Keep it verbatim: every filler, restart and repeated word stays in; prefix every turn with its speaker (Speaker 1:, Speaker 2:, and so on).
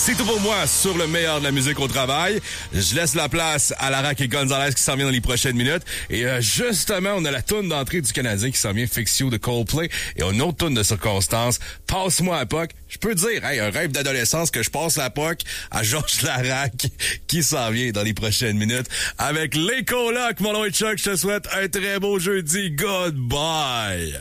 Speaker 1: C'est tout pour moi sur le meilleur de la musique au travail. Je laisse la place à Lara et Gonzalez qui s'en vient dans les prochaines minutes. Et euh, justement, on a la toune d'entrée du Canadien qui s'en vient, Fix You de Coldplay. Et on a une autre toune de circonstance, Passe-moi à P O C. Je peux dire, hey, un rêve d'adolescence que je passe la P O C à Georges Larac qui s'en vient dans les prochaines minutes avec les colocs. Mon nom est Chuck, je te souhaite un très beau jeudi. Goodbye!